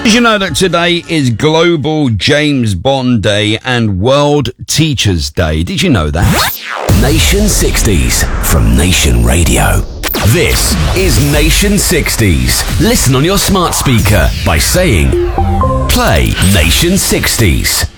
Did you know that today is Global James Bond Day and World Teachers Day? Did you know that? Nation 60s from Nation Radio. This is Nation 60s. Listen on your smart speaker by saying, play Nation 60s.